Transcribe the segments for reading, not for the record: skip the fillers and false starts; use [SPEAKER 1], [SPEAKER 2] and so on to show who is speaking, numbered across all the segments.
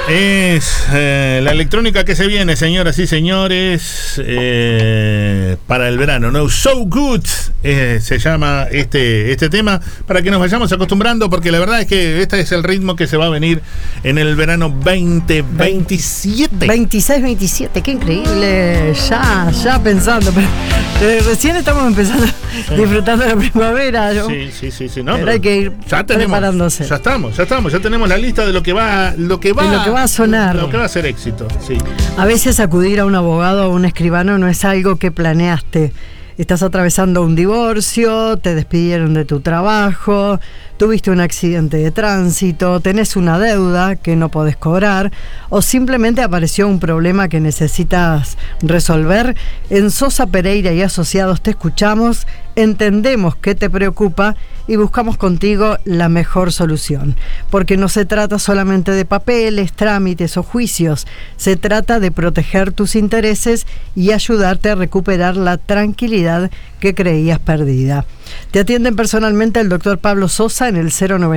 [SPEAKER 1] Es la electrónica que se viene, señoras y señores, para el verano, ¿no? So Good se llama este tema, para que nos vayamos acostumbrando, porque la verdad es que este es el ritmo que se va a venir en el verano 2027.
[SPEAKER 2] 26-27, qué increíble. Ya pensando, pero recién estamos empezando disfrutando de la primavera. ¿No?
[SPEAKER 1] Sí. No,
[SPEAKER 2] pero hay que ir preparándose.
[SPEAKER 1] Ya tenemos la lista de lo que va a sonar. Lo que va a ser éxito, sí.
[SPEAKER 2] A veces acudir a un abogado o un escribano no es algo que planeaste. Estás atravesando un divorcio, te despidieron de tu trabajo, tuviste un accidente de tránsito, tenés una deuda que no podés cobrar o simplemente apareció un problema que necesitas resolver. En Sosa Pereira y Asociados te escuchamos, entendemos qué te preocupa y buscamos contigo la mejor solución. Porque no se trata solamente de papeles, trámites o juicios, se trata de proteger tus intereses y ayudarte a recuperar la tranquilidad que creías perdida. Te atienden personalmente el doctor Pablo Sosa en el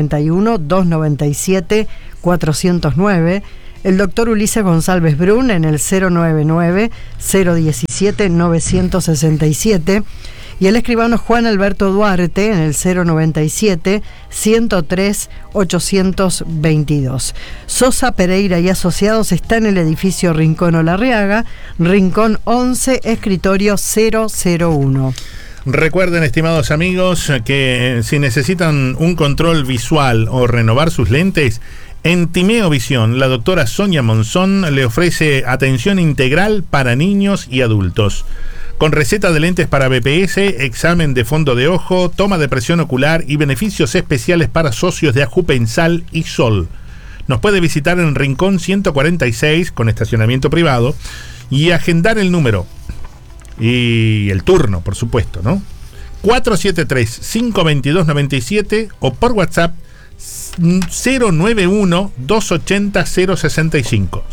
[SPEAKER 2] 091-297-409, el doctor Ulises González Brun en el 099-017-967 y el escribano Juan Alberto Duarte en el 097-103-822. Sosa Pereira y Asociados está en el edificio Rincón Olarriaga, Rincón 11, escritorio 001.
[SPEAKER 1] Recuerden, estimados amigos, que si necesitan un control visual o renovar sus lentes, en Timeo Visión, la doctora Sonia Monzón le ofrece atención integral para niños y adultos. Con receta de lentes para BPS, examen de fondo de ojo, toma de presión ocular y beneficios especiales para socios de Ajupensal y Sol. Nos puede visitar en Rincón 146 con estacionamiento privado y agendar el número y el turno, por supuesto, ¿no? 473-522-97 o por WhatsApp 091-280-065.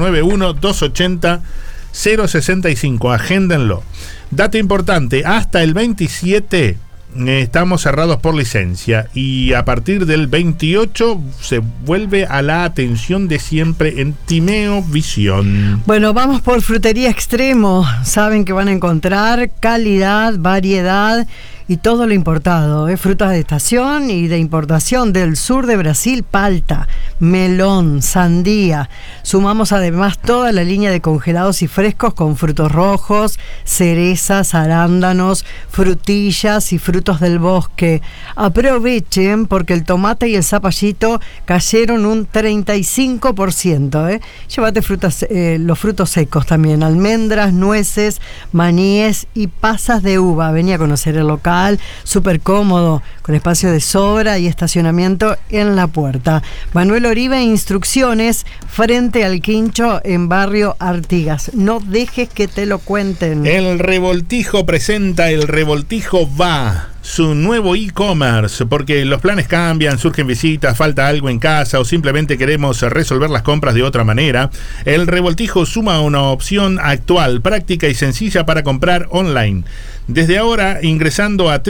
[SPEAKER 1] 091-280-065. Agéndenlo. Dato importante, hasta el 27 estamos cerrados por licencia y a partir del 28 se vuelve a la atención de siempre en Timeo Visión.
[SPEAKER 2] Bueno, vamos por Frutería Extremo. Saben que van a encontrar calidad, variedad y todo lo importado, frutas de estación y de importación del sur de Brasil, palta, melón, sandía. Sumamos además toda la línea de congelados y frescos con frutos rojos, cerezas, arándanos, frutillas y frutos del bosque. Aprovechen porque el tomate y el zapallito cayeron un 35%. Llévate los frutos secos también, almendras, nueces, maníes y pasas de uva. Vení a conocer el local. Súper cómodo, con espacio de sobra y estacionamiento en la puerta. Manuel Oribe, instrucciones frente al Quincho en Barrio Artigas. No dejes que te lo cuenten.
[SPEAKER 1] El Revoltijo presenta El Revoltijo Va, su nuevo e-commerce, porque los planes cambian, surgen visitas, falta algo en casa o simplemente queremos resolver las compras de otra manera. El Revoltijo suma una opción actual, práctica y sencilla para comprar online. Desde ahora, ingresando a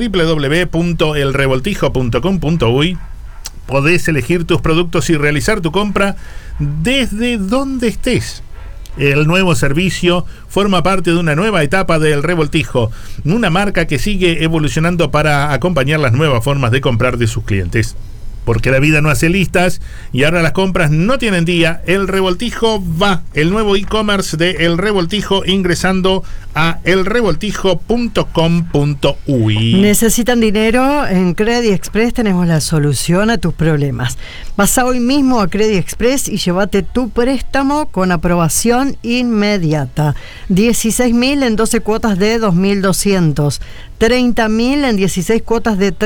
[SPEAKER 1] www.elrevoltijo.com.uy, podés elegir tus productos y realizar tu compra desde donde estés. El nuevo servicio forma parte de una nueva etapa del Revoltijo, una marca que sigue evolucionando para acompañar las nuevas formas de comprar de sus clientes. Porque la vida no hace listas y ahora las compras no tienen día. El Revoltijo Va, el nuevo e-commerce de El Revoltijo, ingresando a elrevoltijo.com.uy.
[SPEAKER 2] ¿Necesitan dinero? En Credit Express tenemos la solución a tus problemas. Pasa hoy mismo a Credit Express y llévate tu préstamo con aprobación inmediata. 16.000 en 12 cuotas de 2.200. 30.000 en 16 cuotas de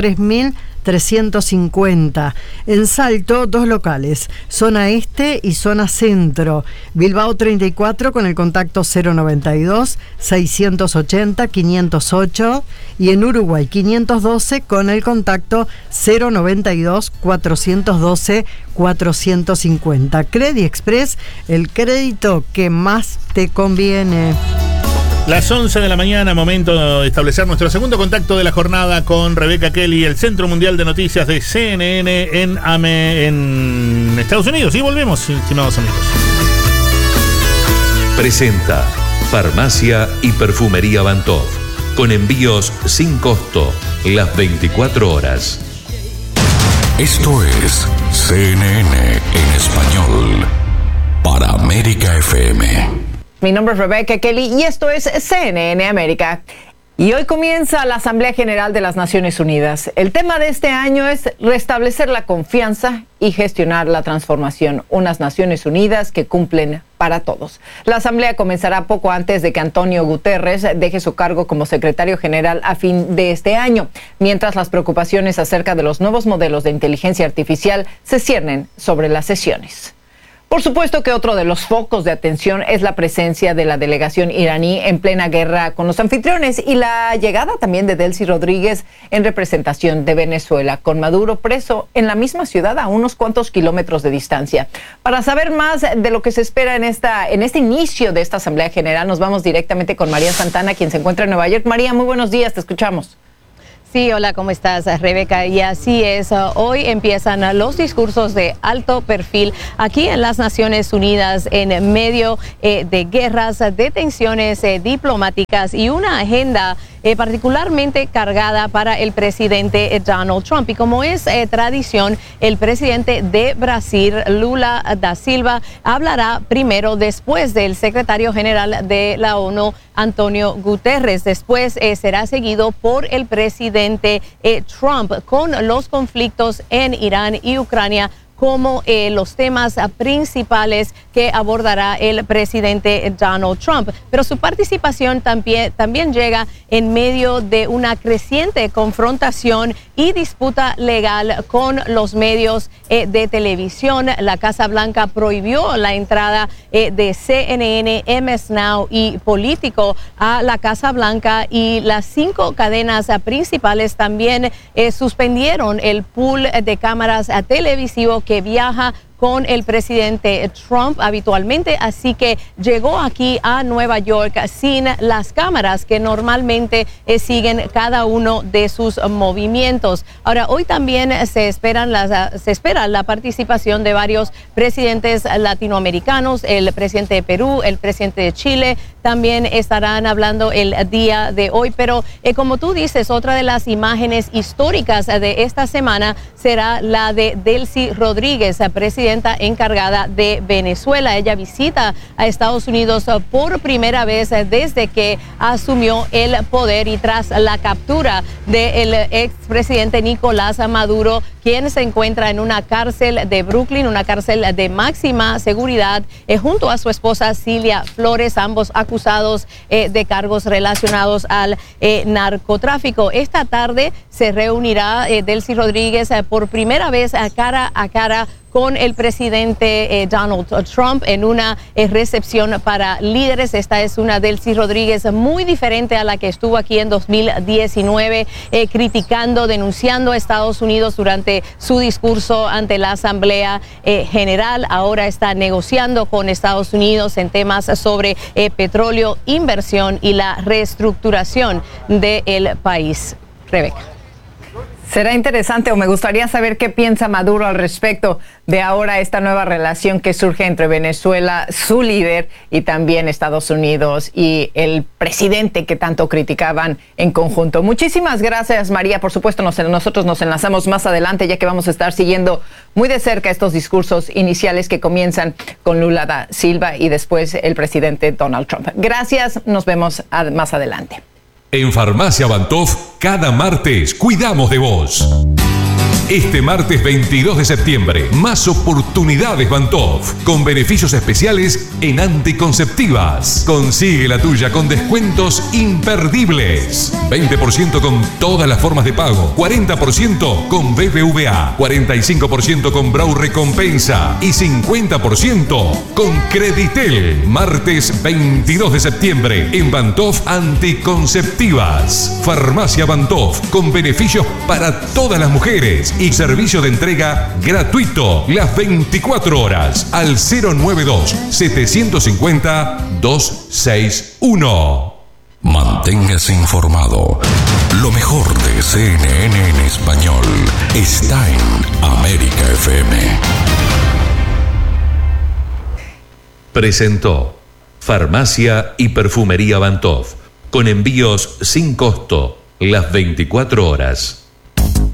[SPEAKER 2] 3.350. En Salto, 2 locales, zona este y zona centro. Bilbao 34 con el contacto 092-680-508 y en Uruguay 512 con el contacto 092-412-450. Credit Express, el crédito que más te conviene.
[SPEAKER 1] Las 11 de la mañana, momento de establecer nuestro segundo contacto de la jornada con Rebeca Kelly, el Centro Mundial de Noticias de CNN en Estados Unidos. Y volvemos, estimados amigos.
[SPEAKER 3] Presenta Farmacia y Perfumería Bantov, con envíos sin costo las 24 horas.
[SPEAKER 4] Esto es CNN en español para América FM.
[SPEAKER 5] Mi nombre es Rebeca Kelly y esto es CNN América. Y hoy comienza la Asamblea General de las Naciones Unidas. El tema de este año es restablecer la confianza y gestionar la transformación. Unas Naciones Unidas que cumplen para todos. La Asamblea comenzará poco antes de que Antonio Guterres deje su cargo como secretario general a fin de este año, mientras las preocupaciones acerca de los nuevos modelos de inteligencia artificial se ciernen sobre las sesiones. Por supuesto que otro de los focos de atención es la presencia de la delegación iraní en plena guerra con los anfitriones y la llegada también de Delcy Rodríguez en representación de Venezuela, con Maduro preso en la misma ciudad a unos cuantos kilómetros de distancia. Para saber más de lo que se espera en este inicio de esta Asamblea General, nos vamos directamente con María Santana, quien se encuentra en Nueva York. María, muy buenos días, te escuchamos.
[SPEAKER 6] Sí, hola, ¿cómo estás, Rebeca? Y así es, hoy empiezan los discursos de alto perfil aquí en las Naciones Unidas en medio de guerras, de tensiones diplomáticas y una agenda particularmente cargada para el presidente Donald Trump. Y como es tradición, el presidente de Brasil, Lula da Silva, hablará primero después del secretario general de la ONU, Antonio Guterres. Después será seguido por el presidente Trump con los conflictos en Irán y Ucrania como los temas principales que abordará el presidente Donald Trump. Pero su participación también llega en medio de una creciente confrontación y disputa legal con los medios de televisión. La Casa Blanca prohibió la entrada de CNN, MS Now y Político a la Casa Blanca, y las 5 cadenas principales también suspendieron el pool de cámaras televisivos que viaja con el presidente Trump habitualmente, así que llegó aquí a Nueva York sin las cámaras que normalmente siguen cada uno de sus movimientos. Ahora, hoy también se espera la participación de varios presidentes latinoamericanos, el presidente de Perú, el presidente de Chile, también estarán hablando el día de hoy, pero como tú dices, otra de las imágenes históricas de esta semana será la de Delcy Rodríguez, presidenta encargada de Venezuela. Ella visita a Estados Unidos por primera vez desde que asumió el poder y tras la captura del expresidente Nicolás Maduro, quien se encuentra en una cárcel de Brooklyn, una cárcel de máxima seguridad, junto a su esposa Cilia Flores, ambos acusados de cargos relacionados al narcotráfico. Esta tarde se reunirá Delcy Rodríguez por primera vez cara a cara con el presidente Donald Trump en una recepción para líderes. Esta es una Delcy Rodríguez muy diferente a la que estuvo aquí en 2019, criticando, denunciando a Estados Unidos durante su discurso ante la Asamblea General. Ahora está negociando con Estados Unidos en temas sobre petróleo, inversión y la reestructuración del país. Rebeca.
[SPEAKER 5] Será interesante, o me gustaría saber qué piensa Maduro al respecto de ahora esta nueva relación que surge entre Venezuela, su líder, y también Estados Unidos y el presidente que tanto criticaban en conjunto. Muchísimas gracias, María. Por supuesto, nosotros nos enlazamos más adelante, ya que vamos a estar siguiendo muy de cerca estos discursos iniciales que comienzan con Lula da Silva y después el presidente Donald Trump. Gracias, nos vemos más adelante.
[SPEAKER 3] En Farmacia Bantov, cada martes cuidamos de vos. Este martes 22 de septiembre, más oportunidades Bantov, con beneficios especiales en anticonceptivas. Consigue la tuya con descuentos imperdibles. 20% con todas las formas de pago, 40% con BBVA, 45% con Brau Recompensa y 50% con Creditel. Martes 22 de septiembre en Bantov Anticonceptivas. Farmacia Bantov, con beneficios para todas las mujeres y servicio de entrega gratuito las 24 horas al 092-750-261.
[SPEAKER 4] Manténgase informado. Lo mejor de CNN en español está en América FM.
[SPEAKER 3] Presentó Farmacia y Perfumería Van Toff, con envíos sin costo las 24 horas.